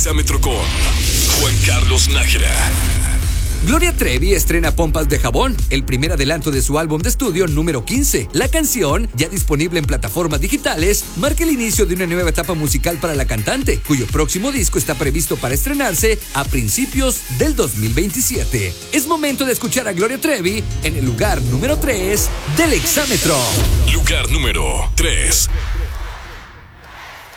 Exámetro con Juan Carlos Nájera. Gloria Trevi estrena Pompas de Jabón, el primer adelanto de su álbum de estudio número 15. La canción, ya disponible en plataformas digitales, marca el inicio de una nueva etapa musical para la cantante, cuyo próximo disco está previsto para estrenarse a principios del 2027. Es momento de escuchar a Gloria Trevi en el lugar número 3 del Exámetro. Lugar número 3.